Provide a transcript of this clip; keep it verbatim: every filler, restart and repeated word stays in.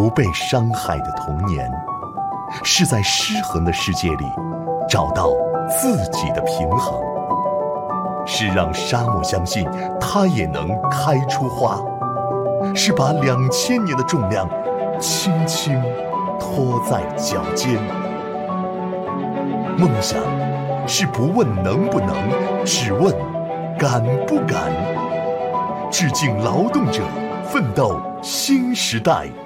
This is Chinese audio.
不被伤害的童年，是在失衡的世界里找到自己的平衡，是让沙漠相信它也能开出花，是把两千年的重量轻轻托在脚尖。梦想是不问能不能，只问敢不敢。致敬劳动者，奋斗新时代。